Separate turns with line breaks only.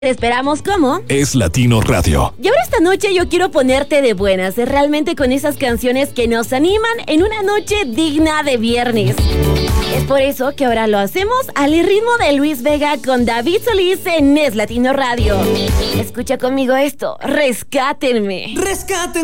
Te esperamos como
Es Latino Radio.
Y ahora esta noche yo quiero ponerte de buenas, realmente con esas canciones que nos animan en una noche digna de viernes. Es por eso que ahora lo hacemos al ritmo de Luis Vega con David Solís en Es Latino Radio. Escucha conmigo esto, rescátenme.
Rescátenme.